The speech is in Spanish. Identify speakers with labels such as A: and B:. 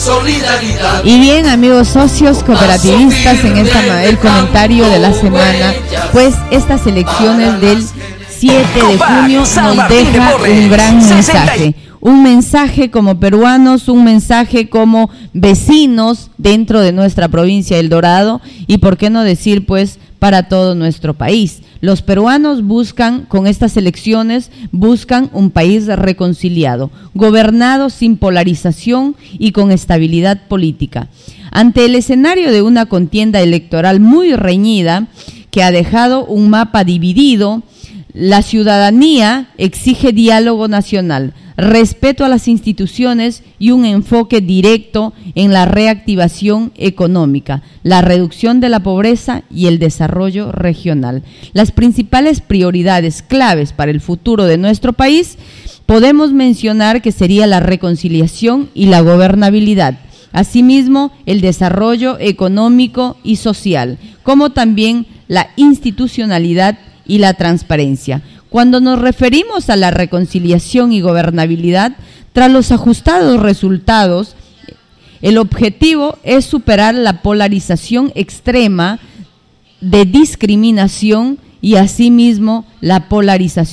A: Solidaridad.
B: Y bien, amigos socios cooperativistas, en el comentario de la semana, pues estas elecciones del 7 de junio nos deja un gran mensaje. Un mensaje como peruanos, un mensaje como vecinos dentro de nuestra provincia de El Dorado y por qué no decir pues para todo nuestro país. Los peruanos buscan, con estas elecciones, buscan un país reconciliado, gobernado sin polarización y con estabilidad política. Ante el escenario de una contienda electoral muy reñida que ha dejado un mapa dividido, la ciudadanía exige diálogo nacional, respeto a las instituciones y un enfoque directo en la reactivación económica, la reducción de la pobreza y el desarrollo regional. Las principales prioridades claves para el futuro de nuestro país podemos mencionar que sería la reconciliación y la gobernabilidad. Asimismo, el desarrollo económico y social, como también la institucionalidad y la transparencia. Cuando nos referimos a la reconciliación y gobernabilidad, tras los ajustados resultados, el objetivo es superar la polarización extrema de discriminación y asimismo la polarización